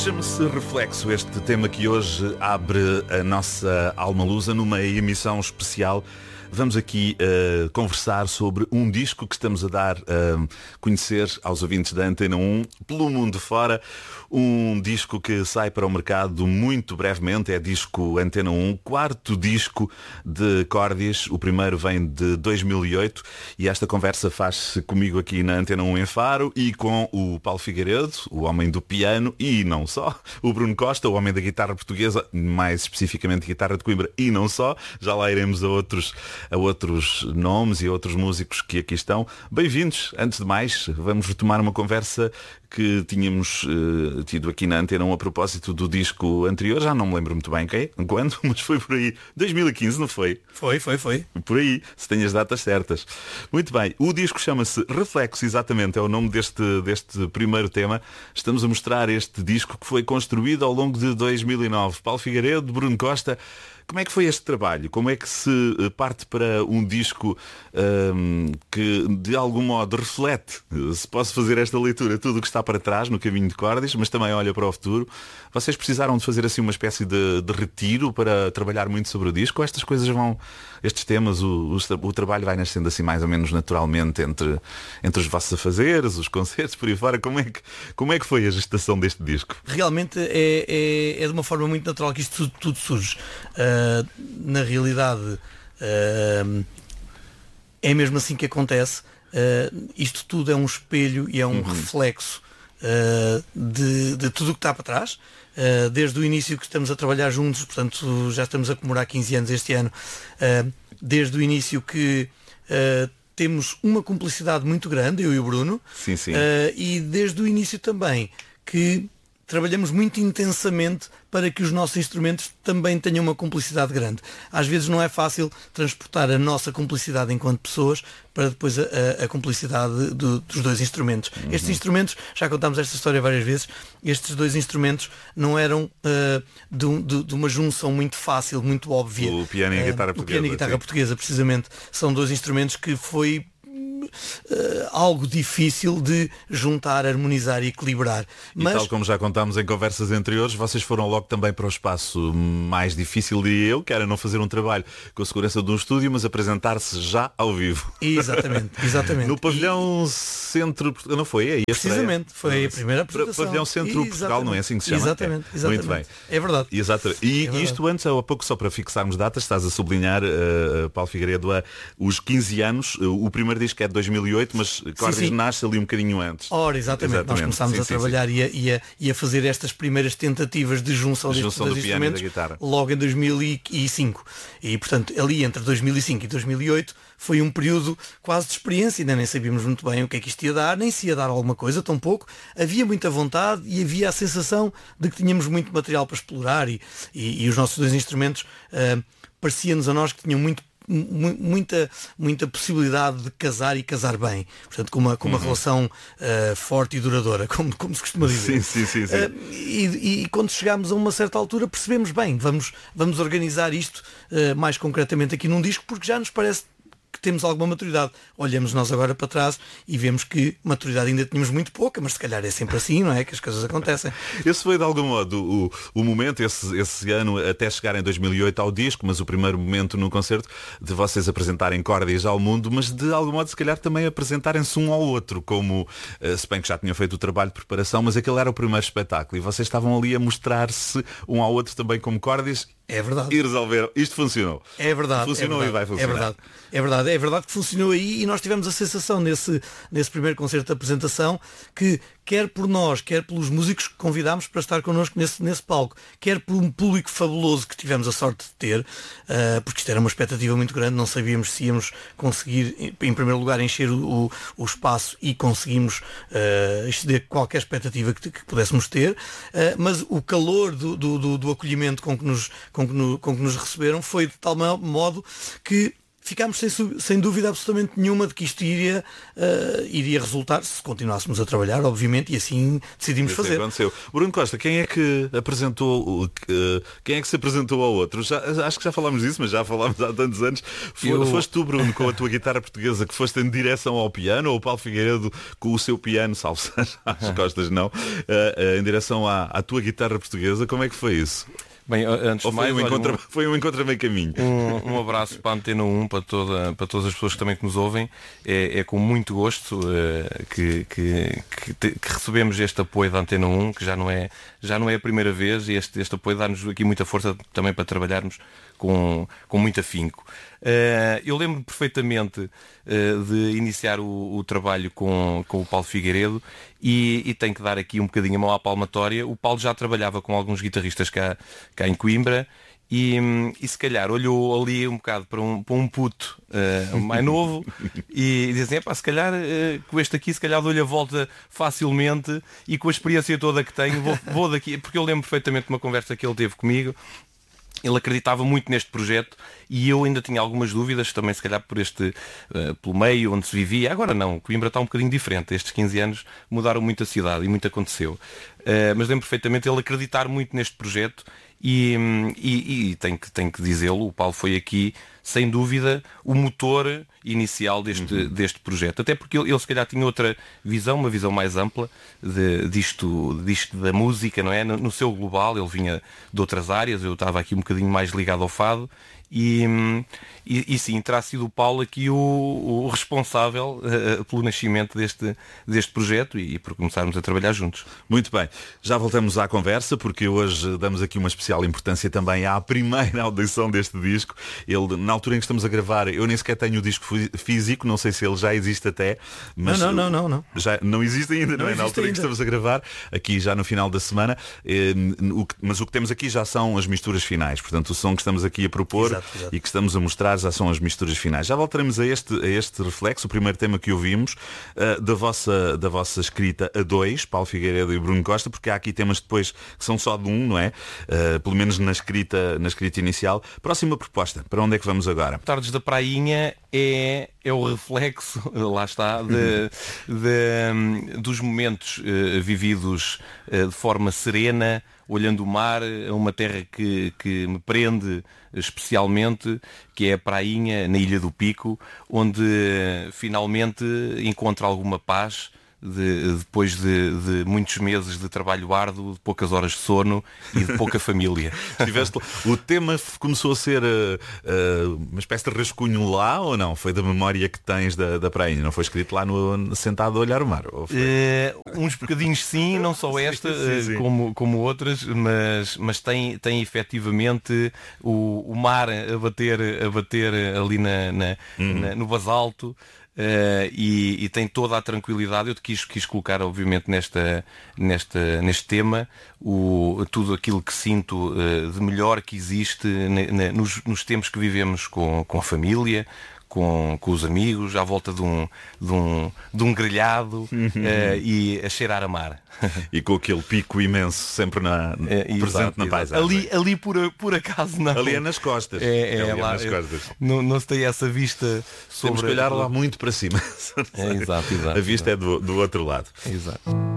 Chama-se Reflexo este tema que hoje abre a nossa alma lusa numa emissão especial. Vamos aqui conversar sobre um disco que estamos a dar a conhecer aos ouvintes da Antena 1 pelo mundo fora. Um disco que sai para o mercado muito brevemente, é disco Antena 1, quarto disco de Cordis. O primeiro vem de 2008 e esta conversa faz-se comigo aqui na Antena 1 em Faro e com o Paulo Figueiredo, o homem do piano e não só, o Bruno Costa, o homem da guitarra portuguesa, mais especificamente guitarra de Coimbra e não só. Já lá iremos a outros nomes e a outros músicos que aqui estão. Bem-vindos. Antes de mais, vamos retomar uma conversa que tínhamos tido aqui na Antena 1 a propósito do disco anterior. Já não me lembro muito bem quando, mas foi por aí. 2015, não foi? Foi. Por aí, se tenho as datas certas. Muito bem. O disco chama-se Reflexo, exatamente. É o nome deste primeiro tema. Estamos a mostrar este disco que foi construído ao longo de 2009. Paulo Figueiredo, Bruno Costa. Como é que foi este trabalho? Como é que se parte para um disco que de algum modo reflete, se posso fazer esta leitura, tudo o que está para trás no caminho de Cordis, mas também olha para o futuro? Vocês precisaram de fazer assim uma espécie de retiro para trabalhar muito sobre o disco? Ou estas coisas estes temas, o trabalho vai nascendo assim mais ou menos naturalmente entre os vossos afazeres, os concertos, por aí fora? Como é que foi a gestação deste disco? Realmente é de uma forma muito natural que isto tudo surge. Na realidade é mesmo assim que acontece. Isto tudo é um espelho e é um reflexo de tudo o que está para trás, desde o início que estamos a trabalhar juntos. Portanto, já estamos a comemorar 15 anos este ano, desde o início que temos uma cumplicidade muito grande, eu e o Bruno. Sim. E desde o início também que trabalhamos muito intensamente para que os nossos instrumentos também tenham uma cumplicidade grande. Às vezes não é fácil transportar a nossa cumplicidade enquanto pessoas para depois a cumplicidade dos dois instrumentos. Estes instrumentos, já contámos esta história várias vezes, estes dois instrumentos não eram de uma junção muito fácil, muito óbvia. O piano e a guitarra portuguesa. O piano e a guitarra portuguesa, precisamente. São dois instrumentos que foi algo difícil de juntar, harmonizar e equilibrar. Mas, tal como já contámos em conversas anteriores, vocês foram logo também para o espaço mais difícil, diria eu, que era não fazer um trabalho com a segurança de um estúdio, mas apresentar-se já ao vivo. Exatamente. No pavilhão Centro... Não foi? É precisamente, foi a primeira apresentação. Pavilhão Centro Portugal, não é assim que se chama? Exatamente. Muito bem. É verdade. Exatamente. E isto antes, há pouco, só para fixarmos datas, estás a sublinhar, Paulo Figueiredo, os 15 anos. O primeiro disco é de 2008, mas Cordis nasce ali um bocadinho antes. Ora, exatamente. Nós começámos a trabalhar e a fazer estas primeiras tentativas de junção destes dois instrumentos logo em 2005. E, portanto, ali entre 2005 e 2008 foi um período quase de experiência. Ainda nem sabíamos muito bem o que é que isto ia dar, nem se ia dar alguma coisa, tão pouco. Havia muita vontade e havia a sensação de que tínhamos muito material para explorar e os nossos dois instrumentos parecia-nos a nós que tinham muita possibilidade de casar e casar bem, portanto com uma relação forte e duradoura, como se costuma dizer. Sim. E quando chegámos a uma certa altura percebemos bem, vamos organizar isto mais concretamente aqui num disco, porque já nos parece que temos alguma maturidade. Olhamos nós agora para trás e vemos que maturidade ainda tínhamos muito pouca, mas se calhar é sempre assim, não é? Que as coisas acontecem. Esse foi de algum modo o momento, esse ano até chegar em 2008 ao disco, mas o primeiro momento no concerto de vocês apresentarem Cordis ao mundo, mas de algum modo se calhar também apresentarem-se um ao outro, como, se bem que já tinham feito o trabalho de preparação, mas aquele era o primeiro espetáculo e vocês estavam ali a mostrar-se um ao outro também como Cordis. É verdade. E resolveram. Isto funcionou. É verdade. Funcionou e vai funcionar. É verdade que funcionou aí e nós tivemos a sensação nesse primeiro concerto de apresentação que quer por nós, quer pelos músicos que convidámos para estar connosco nesse palco, quer por um público fabuloso que tivemos a sorte de ter, porque isto era uma expectativa muito grande, não sabíamos se íamos conseguir, em primeiro lugar, encher o espaço e conseguimos exceder qualquer expectativa que pudéssemos ter, mas o calor do acolhimento com que nos receberam foi de tal modo que ficámos sem dúvida absolutamente nenhuma de que isto iria resultar, se continuássemos a trabalhar, obviamente, e assim decidimos fazer. Aconteceu. Bruno Costa, quem é que se apresentou ao outro? Acho que já falámos disso, mas já falámos há tantos anos. Foste tu, Bruno, com a tua guitarra portuguesa, que foste em direção ao piano, ou o Paulo Figueiredo com o seu piano, salvo às costas, não, em direção à tua guitarra portuguesa? Como é que foi isso? Bem, antes de mais, foi um encontro a meio caminho. Um abraço para a Antena 1, para todas as pessoas que também que nos ouvem. É com muito gosto que recebemos este apoio da Antena 1, que já não é a primeira vez, e este apoio dá-nos aqui muita força também para trabalharmos com muito afinco. Eu lembro perfeitamente de iniciar o trabalho com o Paulo Figueiredo e tenho que dar aqui um bocadinho a mão à palmatória. O Paulo já trabalhava com alguns guitarristas cá em Coimbra e se calhar olhou ali um bocado para um puto mais novo e dizem, se calhar com este aqui se calhar dou-lhe a volta facilmente, e com a experiência toda que tenho vou daqui, porque eu lembro perfeitamente de uma conversa que ele teve comigo. Ele acreditava muito neste projeto e eu ainda tinha algumas dúvidas, também se calhar pelo meio onde se vivia. Agora não, Coimbra está um bocadinho diferente. Estes 15 anos mudaram muito a cidade e muito aconteceu. Mas lembro perfeitamente ele acreditar muito neste projeto e tenho que dizê-lo, o Paulo foi aqui, sem dúvida, o motor inicial deste projeto. Até porque ele se calhar tinha outra visão, uma visão mais ampla disto da música, não é? No seu global, ele vinha de outras áreas, eu estava aqui um bocadinho mais ligado ao fado. E sim, terá sido o Paulo aqui o responsável pelo nascimento deste projeto e por começarmos a trabalhar juntos. Muito bem, já voltamos à conversa, porque hoje damos aqui uma especial importância também à primeira audição deste disco. Ele, na altura em que estamos a gravar, eu nem sequer tenho o disco físico, não sei se ele já existe até, mas não. Já não existe ainda, não é? Na altura em que estamos a gravar, aqui já no final da semana, mas o que temos aqui já são as misturas finais, portanto o som que estamos aqui a propor, exato. E que estamos a mostrar já são as misturas finais. Já voltaremos a este reflexo, o primeiro tema que ouvimos, da vossa escrita a dois, Paulo Figueiredo e Bruno Costa, porque há aqui temas depois que são só de um, não é? Pelo menos na escrita inicial. Próxima proposta, para onde é que vamos agora? Tardes da Prainha é o reflexo, lá está, dos momentos vividos de forma serena, olhando o mar, uma terra que me prende especialmente, que é a Prainha, na Ilha do Pico, onde finalmente encontro alguma paz depois de muitos meses de trabalho árduo, de poucas horas de sono e de pouca família. O tema começou a ser uma espécie de rascunho lá, ou não? Foi da memória que tens da Prainha? Não foi escrito lá sentado a olhar o mar? Uns bocadinhos sim, não só esta, sim. Como outras, mas tem efetivamente o mar a bater ali no basalto. E tem toda a tranquilidade. Eu quis colocar obviamente neste tema tudo aquilo que sinto de melhor que existe nos tempos que vivemos com a família, com os amigos, à volta de um grelhado e a cheirar a mar. E com aquele pico imenso sempre presente na paisagem. Ali por acaso não. Ali é nas costas. Lá, nas costas. Não se tem essa vista sobre... Temos que olhar lá muito para cima. Exato. A vista é do outro lado. Exato.